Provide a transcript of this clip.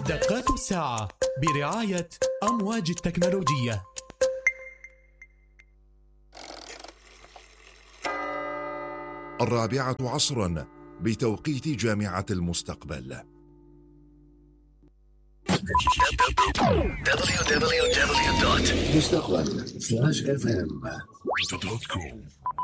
دقات الساعة برعاية أمواج التكنولوجية. 4:00 بتوقيت جامعة المستقبل. www.mustaqbal.fm